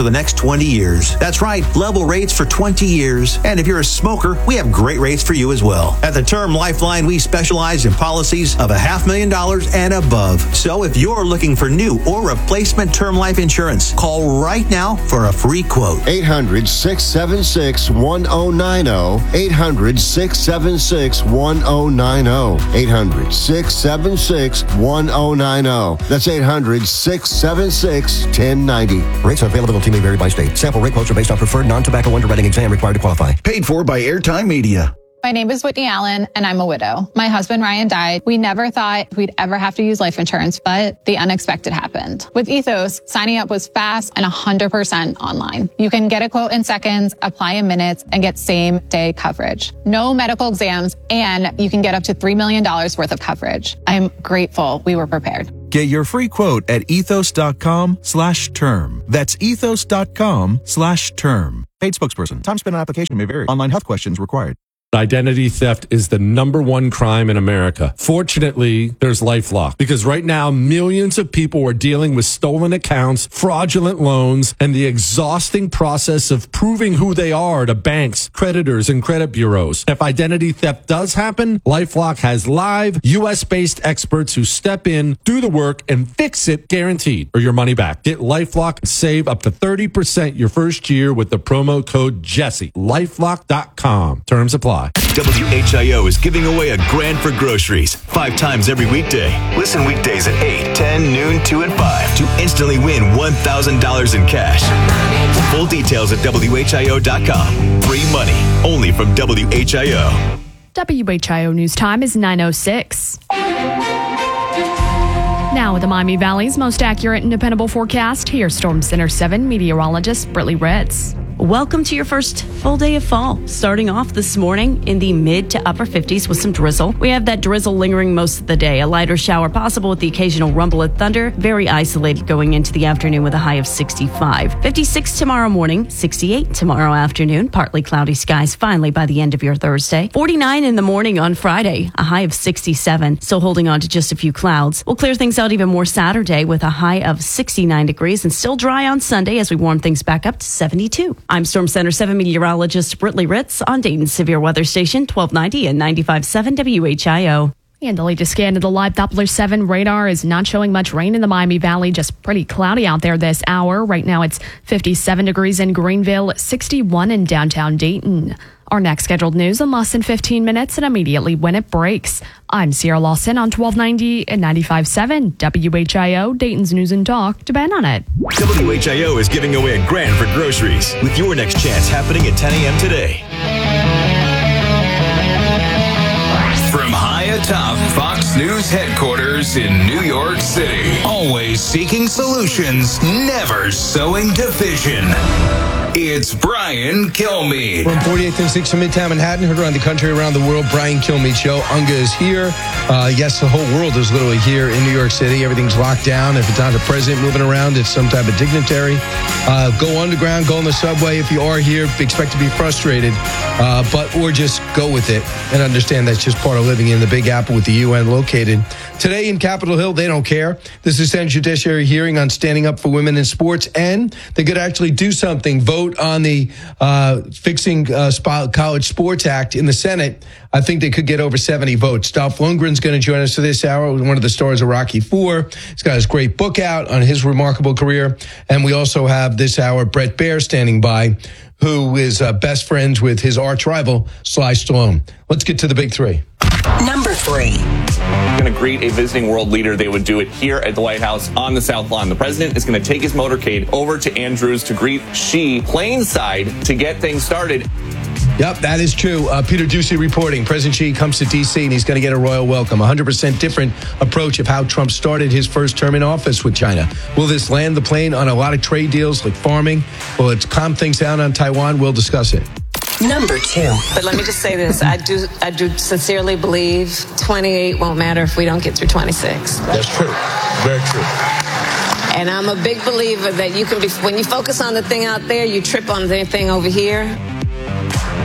twenty years. That's right, level rates for twenty years. And if you're a smoker, we have great rates for you as well. At the Term Lifeline, we specialize in policies of a half million dollars and above. So if you're looking for new or replacement term life insurance, call right now for a free quote. eight hundred, six seven six, one oh nine oh. eight hundred, six seven six, one oh nine oh. eight hundred, six seven six, one oh nine oh. That's eight hundred, six seven six, one oh nine oh. Rates are availability may vary by state. Sample rate quotes are based on preferred non-tobacco underwriting exam required to qualify. Paid for by Airtime Media. My name is Whitney Allen, and I'm a widow. My husband, Ryan, died. We never thought we'd ever have to use life insurance, but the unexpected happened. With Ethos, signing up was fast and one hundred percent online. You can get a quote in seconds, apply in minutes, and get same-day coverage. No medical exams, and you can get up to three million dollars worth of coverage. I'm grateful we were prepared. Get your free quote at ethos.com slash term. That's ethos.com slash term. Paid spokesperson. Time spent on application may vary. Online health questions required. Identity theft is the number one crime in America. Fortunately, there's LifeLock, because right now millions of people are dealing with stolen accounts, fraudulent loans, and the exhausting process of proving who they are to banks, creditors, and credit bureaus. If identity theft does happen, LifeLock has live U S-based experts who step in, do the work, and fix it guaranteed, or your money back. Get LifeLock and save up to thirty percent your first year with the promo code Jesse. LifeLock dot com. Terms apply. W H I O is giving away a grand for groceries five times every weekday. Listen weekdays at eight, ten, noon, two, and five to instantly win one thousand dollars in cash. Full details at W H I O dot com. Free money only from W H I O. W H I O News Time is nine oh six. Now with the Miami Valley's most accurate and dependable forecast, here's Storm Center seven meteorologist Brittany Ritz. Welcome to your first full day of fall. Starting off this morning in the mid to upper fifties with some drizzle. We have that drizzle lingering most of the day. A lighter shower possible with the occasional rumble of thunder. Very isolated going into the afternoon with a high of sixty-five. fifty-six tomorrow morning, sixty-eight tomorrow afternoon. Partly cloudy skies finally by the end of your Thursday. forty-nine in the morning on Friday, a high of sixty-seven. Still holding on to just a few clouds. We'll clear things out even more Saturday with a high of sixty-nine degrees and still dry on Sunday as we warm things back up to seventy-two. I'm Storm Center seven meteorologist Brittany Ritz on Dayton's Severe Weather Station, twelve ninety and ninety-five point seven W H I O. And the latest scan of the live Doppler seven radar is not showing much rain in the Miami Valley, just pretty cloudy out there this hour. Right now it's fifty-seven degrees in Greenville, sixty-one in downtown Dayton. Our next scheduled news in less than fifteen minutes and immediately when it breaks. I'm Sierra Lawson on twelve ninety and ninety-five point seven W H I O, Dayton's News and Talk. Depend on it. W H I O is giving away a grand for groceries with your next chance happening at ten a.m. today. From high atop Fox News headquarters in New York City, always seeking solutions, never sowing division. It's Brian Kilmeade. From forty-eighth and sixth in Midtown Manhattan, heard around the country, around the world, Brian Kilmeade Show. Unga is here. Uh, yes, the whole world is literally here in New York City. Everything's locked down. If it's not the president moving around, it's some type of dignitary. Uh, go underground, go on the subway. If you are here, expect to be frustrated, uh, but or just go with it and understand that's just part of living in the Big Apple with the U N located. Today in Capitol Hill, they don't care. This is Senate Judiciary hearing on standing up for women in sports, and they could actually do something, vote on the uh, Fixing uh, College Sports Act in the Senate. I think they could get over seventy votes. Dolph Lundgren's going to join us for this hour, one of the stars of Rocky four. He's got his great book out on his remarkable career. And we also have this hour Bret Baier standing by, who is uh, best friends with his arch rival, Sly Stallone. Let's get to the big three. Number three. Going to greet a visiting world leader. They would do it here at the White House on the South Lawn. The president is going to take his motorcade over to Andrews to greet Xi planeside to get things started. Yep, that is true. Uh, Peter Ducey reporting. President Xi comes to D C and he's going to get a royal welcome. one hundred percent different approach of how Trump started his first term in office with China. Will this land the plane on a lot of trade deals like farming? Will it calm things down on Taiwan? We'll discuss it. Number two. But let me just say this. I do I do sincerely believe twenty-eight won't matter if we don't get through twenty-six. That's true. Very true. And I'm a big believer that you can be, when you focus on the thing out there, you trip on the thing over here.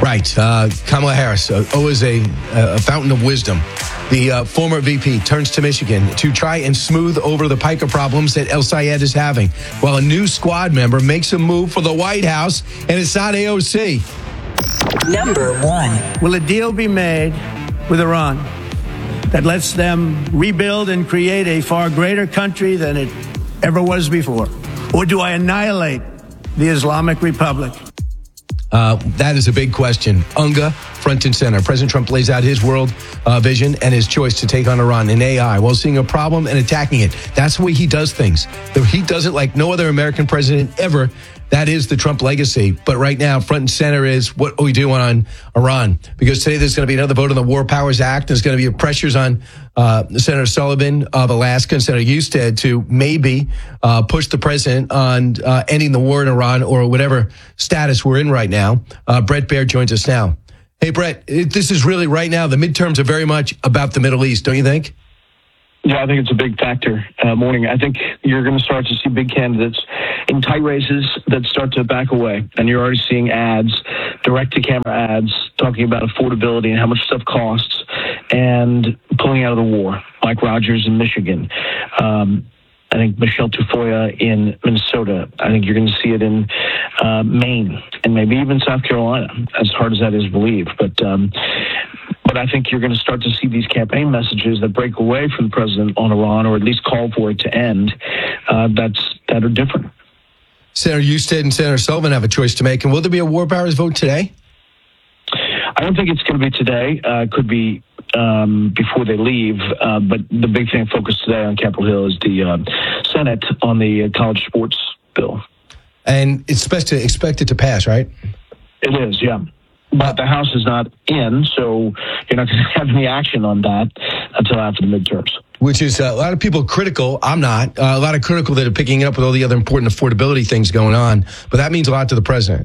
Right. Uh, Kamala Harris, uh, always a, a fountain of wisdom. The uh, former V P turns to Michigan to try and smooth over the piker problems that El Sayed is having, while a new squad member makes a move for the White House, and it's not A O C. Number one. Will a deal be made with Iran that lets them rebuild and create a far greater country than it ever was before? Or do I annihilate the Islamic Republic? Uh, that is a big question. UNGA, front and center. President Trump lays out his world uh, vision and his choice to take on Iran in A I while seeing a problem and attacking it. That's the way he does things. He does it like no other American president ever. That is the Trump legacy. But right now, front and center is what we do on Iran. Because today there's going to be another vote on the War Powers Act. There's going to be pressures on uh, Senator Sullivan of Alaska and Senator Husted to maybe uh, push the president on uh, ending the war in Iran or whatever status we're in right now. Uh, Brett Baird joins us now. Hey, Brett, it, this is really right now, the midterms are very much about the Middle East, don't you think? Yeah, I think it's a big factor. Uh, morning, I think you're going to start to see big candidates in tight races that start to back away. And you're already seeing ads, direct-to-camera ads, talking about affordability and how much stuff costs, and pulling out of the war, like Rogers in Michigan. Um, I think Michelle Tafoya in Minnesota. I think you're going to see it in uh, Maine and maybe even South Carolina, as hard as that is to believe. But um, but I think you're going to start to see these campaign messages that break away from the president on Iran, or at least call for it to end, uh, that's that are different. Senator Husted and Senator Sullivan have a choice to make. And will there be a war powers vote today? I don't think it's going to be today. Uh, it could be um, before they leave. Uh, but the big thing focused today on Capitol Hill is the uh, Senate on the uh, college sports bill. And it's supposed to expect it to pass, right? It is, yeah. But the House is not in, so you're not going to have any action on that until after the midterms. Which is uh, a lot of people critical. I'm not. Uh, a lot of critical that are picking it up with all the other important affordability things going on. But that means a lot to the president.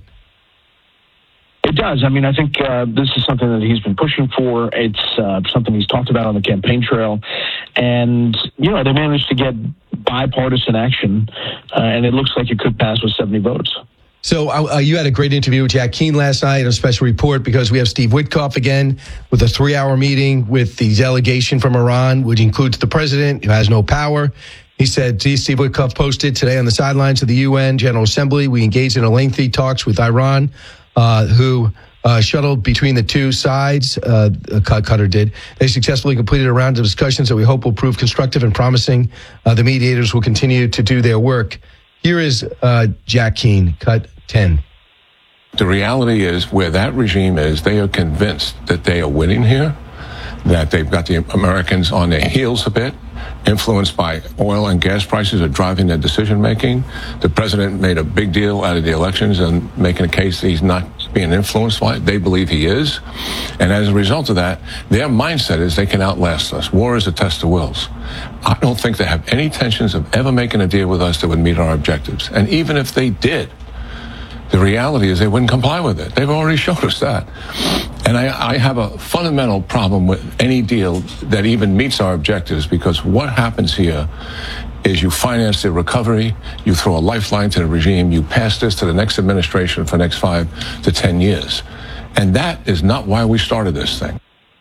It does. I mean, I think uh, this is something that he's been pushing for. It's uh, something he's talked about on the campaign trail. And, you know, they managed to get bipartisan action, uh, and it looks like it could pass with seventy votes. So uh, you had a great interview with Jack Keane last night, a special report, because we have Steve Witkoff again with a three-hour meeting with the delegation from Iran, which includes the president, who has no power. He said, Steve Witkoff posted today on the sidelines of the U N General Assembly, we engaged in a lengthy talks with Iran, uh, who uh, shuttled between the two sides. Uh, Qatar did. They successfully completed a round of discussions that we hope will prove constructive and promising. Uh, the mediators will continue to do their work. Here is uh, Jack Keane, cut ten. The reality is, where that regime is, they are convinced that they are winning here, that they've got the Americans on their heels a bit, influenced by oil and gas prices are driving their decision-making. The president made a big deal out of the elections and making a case that he's not being influenced by it. They believe he is. And as a result of that, their mindset is they can outlast us. War is a test of wills. I don't think they have any intentions of ever making a deal with us that would meet our objectives. And even if they did, the reality is they wouldn't comply with it. They've already showed us that. And I, I have a fundamental problem with any deal that even meets our objectives, because what happens here is you finance the recovery, you throw a lifeline to the regime, you pass this to the next administration for the next five to ten years. And that is not why we started this thing.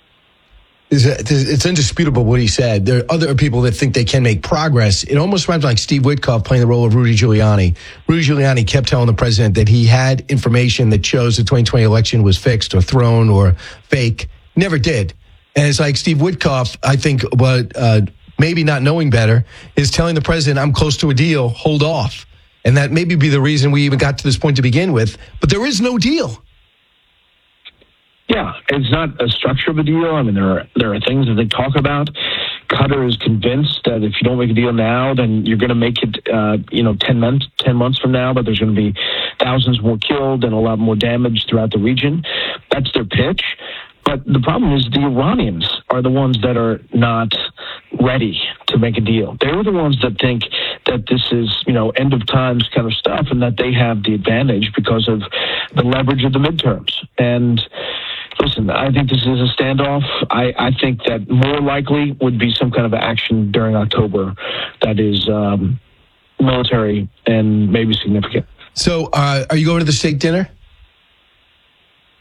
It's indisputable what he said. There are other people that think they can make progress. It almost reminds me like Steve Witkoff playing the role of Rudy Giuliani. Rudy Giuliani kept telling the president that he had information that shows the twenty twenty election was fixed or thrown or fake. Never did. And it's like Steve Witkoff, I think, what uh, maybe not knowing better, is telling the president, I'm close to a deal, hold off. And that maybe be the reason we even got to this point to begin with. But there is no deal. Yeah, it's not a structure of a deal. I mean, there are there are things that they talk about. Qatar is convinced that if you don't make a deal now, then you're going to make it, uh, you know, ten months, ten months from now, but there's going to be thousands more killed and a lot more damage throughout the region. That's their pitch. But the problem is the Iranians are the ones that are not ready to make a deal. They're the ones that think that this is, you know, end of times kind of stuff, and that they have the advantage because of the leverage of the midterms. And listen, I think this is a standoff. I, I think that more likely would be some kind of action during October that is um, military and maybe significant. So uh, are you going to the state dinner?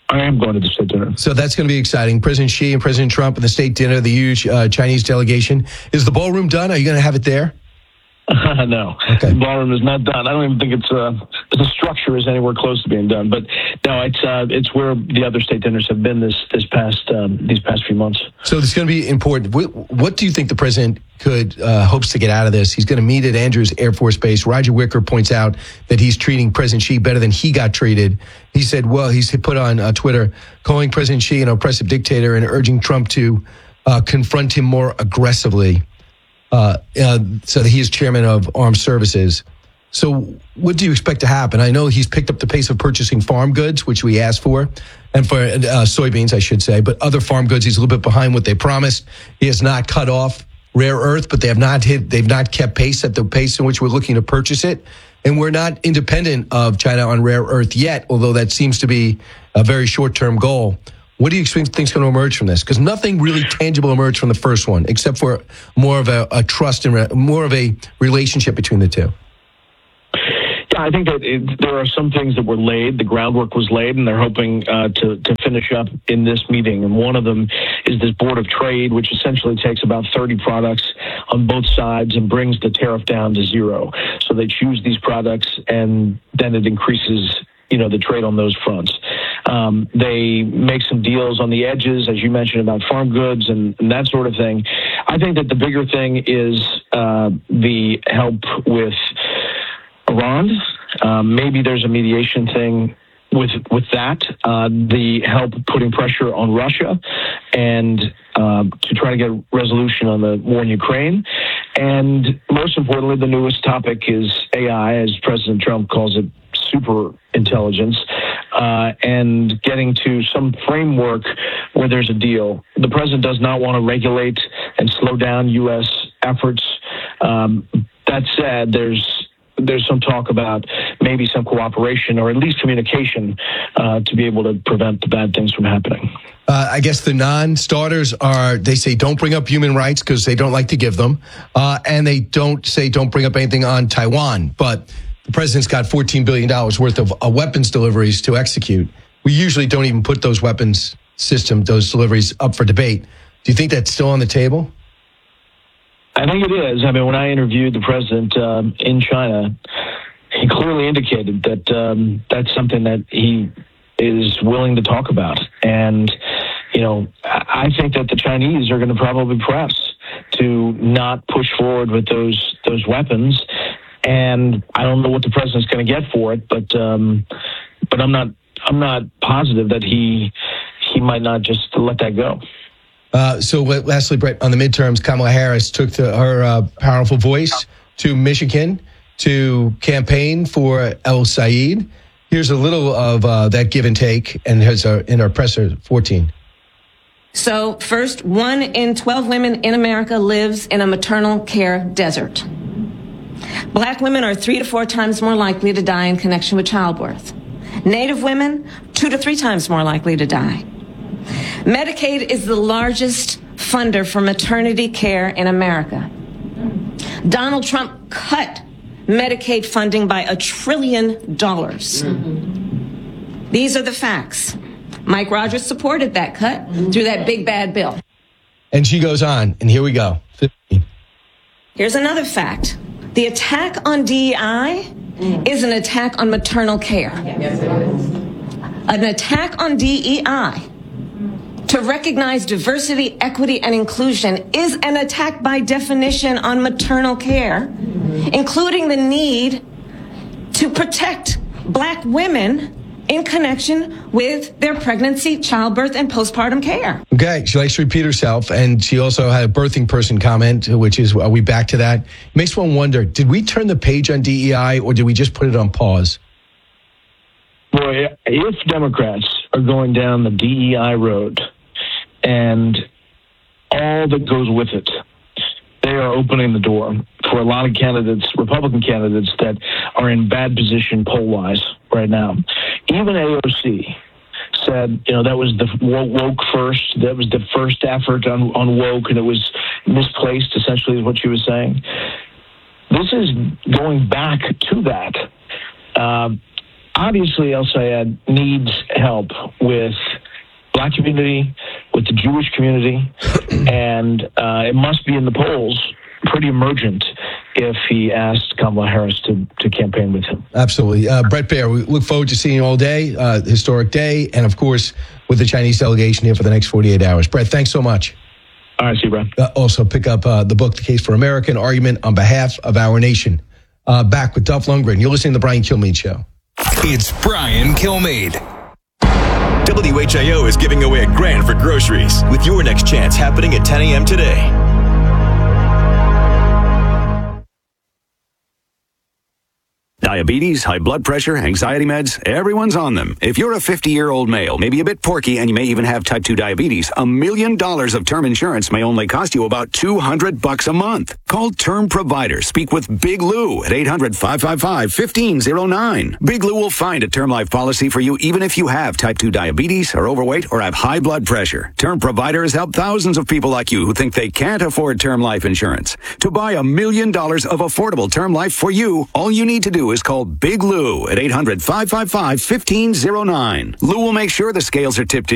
I am going to the state dinner. So that's going to be exciting. President Xi and President Trump and the state dinner, the huge uh, Chinese delegation. Is the ballroom done? Are you going to have it there? Uh, no, okay. The ballroom is not done. I don't even think it's uh, the structure is anywhere close to being done. But no, it's uh, it's where the other state dinners have been this this past um, these past few months. So this is going to be important. What, what do you think the president could uh, hopes to get out of this? He's going to meet at Andrews Air Force Base. Roger Wicker points out that he's treating President Xi better than he got treated. He said, well, he's put on uh, Twitter calling President Xi an oppressive dictator and urging Trump to uh, confront him more aggressively. Uh, uh, so that he is chairman of Armed Services. So what do you expect to happen? I know he's picked up the pace of purchasing farm goods, which we asked for, and for uh, soybeans, I should say, but other farm goods, he's a little bit behind what they promised. He has not cut off rare earth, but they have not hit, they've not kept pace at the pace in which we're looking to purchase it. And we're not independent of China on rare earth yet, although that seems to be a very short-term goal. What do you think is going to emerge from this? Because nothing really tangible emerged from the first one, except for more of a, a trust and re- more of a relationship between the two. Yeah, I think that it, there are some things that were laid. The groundwork was laid, and they're hoping uh, to, to finish up in this meeting. And one of them is this Board of Trade, which essentially takes about thirty products on both sides and brings the tariff down to zero. So they choose these products, and then it increases, you know, the trade on those fronts. Um, they make some deals on the edges, as you mentioned, about farm goods and, and that sort of thing. I think that the bigger thing is uh, the help with Iran. Um, maybe there's a mediation thing with with that. Uh, the help putting pressure on Russia and uh, to try to get resolution on the war in Ukraine. And most importantly, the newest topic is A I, as President Trump calls it, super intelligence, uh, and getting to some framework where there's a deal. The president does not want to regulate and slow down U S efforts. Um, that said, there's there's some talk about maybe some cooperation or at least communication uh, to be able to prevent the bad things from happening. Uh, I guess the non-starters are, they say don't bring up human rights because they don't like to give them. Uh, and they don't say don't bring up anything on Taiwan. But the president's got fourteen billion dollars worth of uh, weapons deliveries to execute. We usually don't even put those weapons system, those deliveries up for debate. Do you think that's still on the table? I think it is. I mean, when I interviewed the president um, in China, he clearly indicated that um, that's something that he is willing to talk about. And, you know, I think that the Chinese are going to probably press to not push forward with those those weapons. And I don't know what the president's going to get for it, but um, but I'm not I'm not positive that he he might not just let that go. Uh, so lastly, Brett, on the midterms, Kamala Harris took to her uh, powerful voice to Michigan to campaign for El Sayed. Here's a little of uh, that give and take, and here's our, in our presser fourteen. So first, one in twelve women in America lives in a maternal care desert. Black women are three to four times more likely to die in connection with childbirth. Native women, two to three times more likely to die. Medicaid is the largest funder for maternity care in America. Donald Trump cut Medicaid funding by a trillion dollars. Mm-hmm. These are the facts. Mike Rogers supported that cut through that big bad bill. And she goes on, and here we go. fifteen. Here's another fact. The attack on D E I mm. is an attack on maternal care. Yes, it is. An attack on D E I to recognize diversity, equity, and inclusion is an attack by definition on maternal care, mm-hmm. including the need to protect Black women in connection with their pregnancy, childbirth, and postpartum care. Okay, she likes to repeat herself, and she also had a birthing person comment, which is, are we back to that? It makes one wonder, did we turn the page on D E I, or did we just put it on pause? Boy, if Democrats are going down the D E I road and all that goes with it, they are opening the door for a lot of candidates, Republican candidates, that are in bad position poll-wise right now. Even A O C said, you know, that was the woke first. That was the first effort on, on woke, and it was misplaced, essentially, is what she was saying. This is going back to that. Uh, obviously El Sayed needs help with Black community, with the Jewish community, and uh, it must be in the polls pretty emergent if he asked Kamala Harris to, to campaign with him. Absolutely. Uh, Bret Baier, we look forward to seeing you all day, uh, historic day, and of course, with the Chinese delegation here for the next forty-eight hours. Bret, thanks so much. All right, see you, Brad. Uh, also, pick up uh, the book, The Case for America, an argument on behalf of our nation. Uh, back with Duff Lundgren. You're listening to The Brian Kilmeade Show. It's Brian Kilmeade. W H I O is giving away a grand for groceries with your next chance happening at ten a.m. today. Diabetes, high blood pressure, anxiety meds, everyone's on them. If you're a fifty-year-old male, maybe a bit porky, and you may even have type two diabetes, a million dollars of term insurance may only cost you about two hundred bucks a month. Call Term Provider. Speak with Big Lou at eight hundred, five five five, one five zero nine. Big Lou will find a term life policy for you even if you have type two diabetes, are overweight, or have high blood pressure. Term Provider has helped thousands of people like you who think they can't afford term life insurance. To buy a million dollars of affordable term life for you, all you need to do is call Big Lou at eight hundred, five five five, one five zero nine. Lou will make sure the scales are tipped in